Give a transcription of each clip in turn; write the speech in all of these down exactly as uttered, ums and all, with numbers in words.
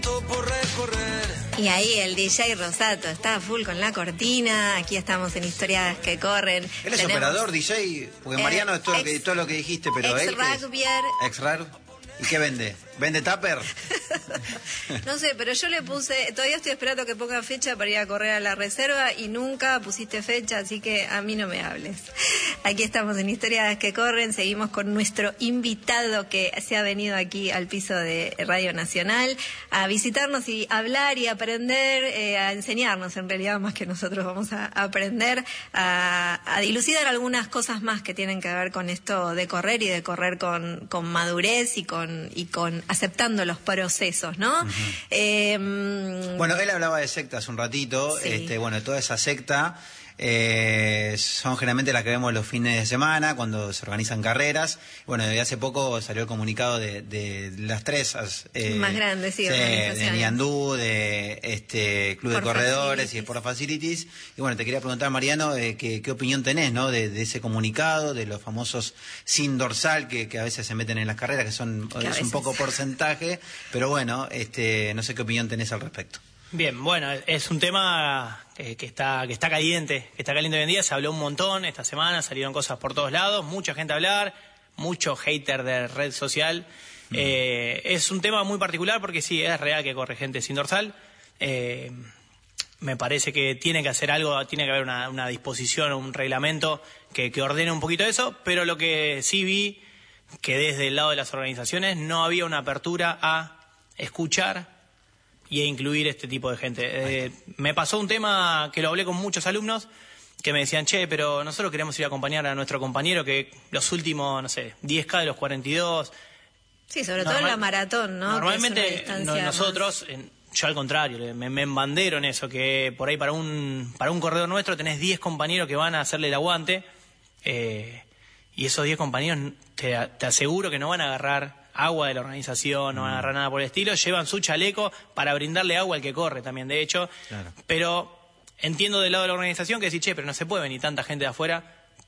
Por recorrer. Y ahí el D J Rosato está full con la cortina. Aquí estamos en Historias que Corren. Él es Tenemos, operador, D J, porque Mariano eh, es todo, ex, lo que, todo lo que dijiste, pero ex él rugbyer. Ex raro. ¿Y qué vende? ¿Vende tupper? No sé, pero yo le puse, todavía estoy esperando que ponga fecha para ir a correr a la reserva y nunca pusiste fecha, así que a mí no me hables. Aquí estamos en Historias que Corren, seguimos con nuestro invitado que se ha venido aquí al piso de Radio Nacional a visitarnos y hablar y aprender, eh, a enseñarnos en realidad, más que nosotros vamos a aprender, a, a dilucidar algunas cosas más que tienen que ver con esto de correr y de correr con, con madurez y con, y con aceptando los procesos, ¿no? Uh-huh. eh, bueno, él hablaba de sectas un ratito, sí. este, bueno, toda esa secta eh, son generalmente las que vemos los fines de semana cuando se organizan carreras. Bueno, de hace poco salió el comunicado de, de las tres eh, más grandes, sí, sí, de Niandú, de este Club Sport de Corredores Facilities. y Sport Facilities. Y bueno, te quería preguntar, Mariano, eh, ¿qué, qué opinión tenés, ¿no? de, de ese comunicado, de los famosos sin dorsal que, que a veces se meten en las carreras, que son que es veces... un poco porcentaje, pero bueno, este, no sé qué opinión tenés al respecto. Bien, bueno, es un tema que, que está que está caliente, que está caliente hoy en día, se habló un montón esta semana, salieron cosas por todos lados, mucha gente a hablar, mucho hater de red social. Mm. Eh, es un tema muy particular porque sí, es real que corre gente sin dorsal. Eh, me parece que tiene que hacer algo, tiene que haber una, una disposición, un reglamento que, que ordene un poquito eso, pero lo que sí vi, que desde el lado de las organizaciones no había una apertura a escuchar y a incluir este tipo de gente. Eh, me pasó un tema que lo hablé con muchos alumnos que me decían, che, pero nosotros queremos ir a acompañar a nuestro compañero que los últimos, no sé, diez K de los cuarenta y dos... Sí, sobre todo normal, en la maratón, ¿no? Normalmente no, nosotros, en, yo al contrario, me, me embandero en eso, que por ahí para un para un corredor nuestro tenés diez compañeros que van a hacerle el aguante, eh, y esos diez compañeros te, te aseguro que no van a agarrar agua de la organización, no van a agarrar nada por el estilo, llevan su chaleco para brindarle agua al que corre también, de hecho, claro. Pero entiendo del lado de la organización que sí, che, pero no se puede venir tanta gente de afuera,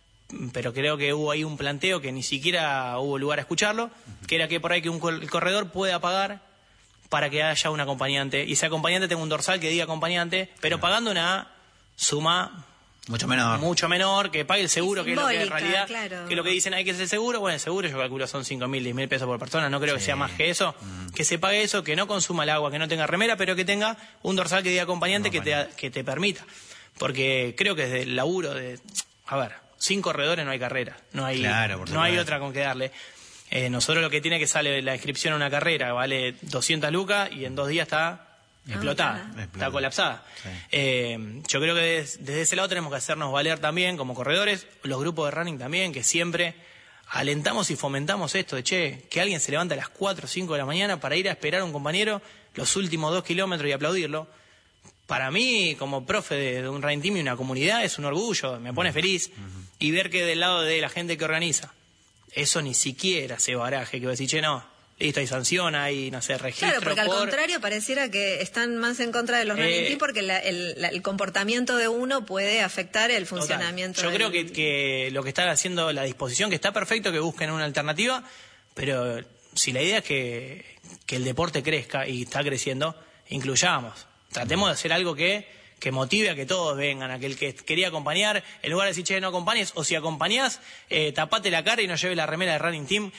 pero creo que hubo ahí un planteo que ni siquiera hubo lugar a escucharlo, uh-huh. que era que por ahí que un, el corredor pueda pagar para que haya un acompañante, y ese acompañante tenga un dorsal que diga acompañante, pero claro. pagando una suma... Mucho menor. Mucho menor, que pague el seguro, que es lo que en realidad, claro. que es lo que dicen hay que hacer seguro. Bueno, el seguro yo calculo son cinco mil, diez mil pesos por persona, no creo sí. que sea más que eso. Mm. Que se pague eso, que no consuma el agua, que no tenga remera, pero que tenga un dorsal que diga acompañante no, que, te, que te permita. Porque creo que desde el laburo de... A ver, sin corredores no hay carrera, no hay, claro, no hay otra con que darle. Eh, nosotros lo que tiene que sale la inscripción a una carrera, vale doscientas lucas y en dos días está... explotada, ah, está colapsada. Sí. Eh, yo creo que desde, desde ese lado tenemos que hacernos valer también como corredores, los grupos de running también, que siempre alentamos y fomentamos esto de, che, que alguien se levanta a las cuatro o cinco de la mañana para ir a esperar a un compañero los últimos dos kilómetros y aplaudirlo. Para mí, como profe de, de un running team y una comunidad, es un orgullo, me pone feliz. Uh-huh. Y ver que del lado de la gente que organiza, eso ni siquiera se baraje, que va a decir, che, no, listo, hay sanción, hay, no sé, registro. Claro, porque por... al contrario pareciera que están más en contra de los running eh, team porque la, el, la, el comportamiento de uno puede afectar el funcionamiento. Total. Yo del... creo que, que lo que está haciendo la disposición, que está perfecto que busquen una alternativa, pero si la idea es que, que el deporte crezca y está creciendo, incluyamos. Tratemos de hacer algo que, que motive a que todos vengan, a que el que quería acompañar, en lugar de decir, che, no acompañes, o si acompañás, eh, tapate la cara y no lleve la remera de running team,